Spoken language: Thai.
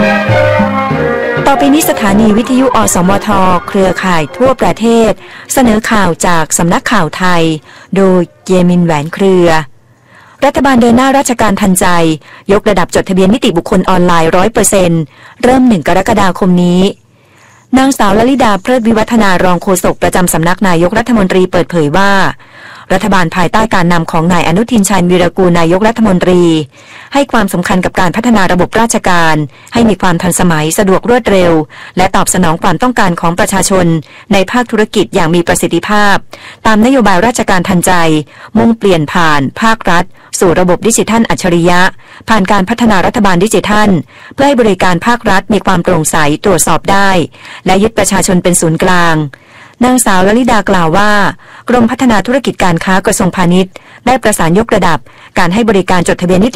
ต่อไปนี้สถานีวิทยุอสมทเครือข่ายทั่วประเทศเสนอข่าวจากสำนักข่าวไทยโดยเยมินแหวนเครือรัฐบาลเดินหน้าราชการทันใจยกระดับจดทะเบียนนิติบุคคลออนไลน์ 100% เริ่ม 1 กรกฎาคมนี้นางสาวลลิดาเพลิดวิวัฒนารองโฆษกประจำสำนักนายกรัฐมนตรีเปิดเผยว่ารัฐบาลภายใต้การนำของนายอนุทินชาญวีรกูลนายกรัฐมนตรีให้ความสำคัญกับการพัฒนาระบบราชการให้มีความทันสมัยสะดวกรวดเร็วและตอบสนองความต้องการของประชาชนในภาคธุรกิจอย่างมีประสิทธิภาพตามนโยบายราชการทันใจมุ่งเปลี่ยนผ่านภาครัฐสู่ระบบดิจิทัลอัจฉริยะผ่านการพัฒนารัฐบาลดิจิทัลเพื่อให้บริการภาครัฐมีความโปร่งใสตรวจสอบได้และยึดประชาชนเป็นศูนย์กลางนางสาวลลิดากล่าวว่ากรมพัฒนาธุรกิจการค้ากระทรวงพาณิชย์ได้ประสานยกระดับการให้บริการจดทะเบียนนิติ